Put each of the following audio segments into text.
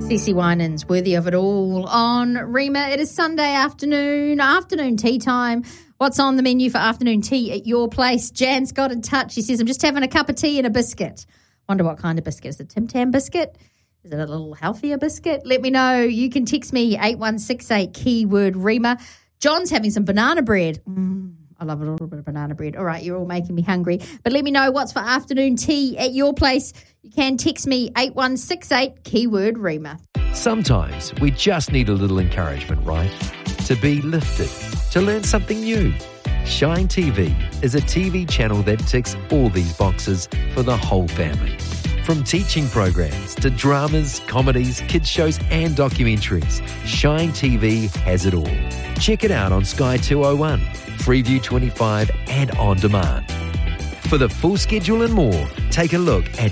CeCe Winans, Worthy of It All on Rima. It is Sunday afternoon tea time. What's on the menu for afternoon tea at your place? Jan's got in touch. She says, I'm just having a cup of tea and a biscuit. Wonder what kind of biscuit. Is it Tim Tam biscuit? Is it a little healthier biscuit? Let me know. You can text me 8168 keyword Rima. John's having some banana bread. I love a little bit of banana bread. All right, you're all making me hungry. But let me know what's for afternoon tea at your place. You can text me 8168 keyword Rima. Sometimes we just need a little encouragement, right? To be lifted, to learn something new. Shine TV is a TV channel that ticks all these boxes for the whole family. From teaching programs to dramas, comedies, kids shows and documentaries, Shine TV has it all. Check it out on Sky 201, Freeview 25 and on demand. For the full schedule and more, take a look at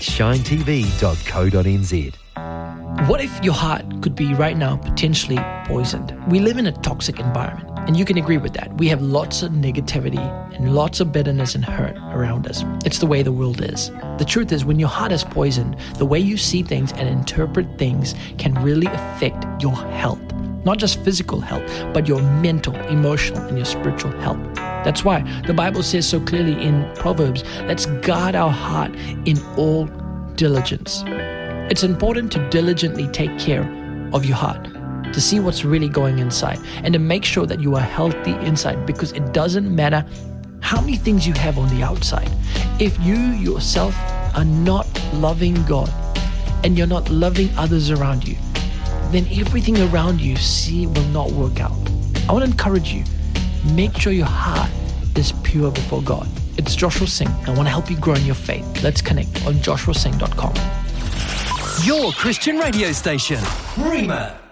shinetv.co.nz. What if your heart could be right now potentially poisoned? We live in a toxic environment, and you can agree with that. We have lots of negativity and lots of bitterness and hurt around us. It's the way the world is. The truth is, when your heart is poisoned, the way you see things and interpret things can really affect your health. Not just physical health, but your mental, emotional, and your spiritual health. That's why the Bible says so clearly in Proverbs, let's guard our heart in all diligence. It's important to diligently take care of your heart, to see what's really going inside, and to make sure that you are healthy inside, because it doesn't matter how many things you have on the outside. If you yourself are not loving God and you're not loving others around you, then everything around you will not work out. I want to encourage you, make sure your heart is pure before God. It's Joshua Singh. I want to help you grow in your faith. Let's connect on joshuasingh.com. Your Christian radio station, Rima.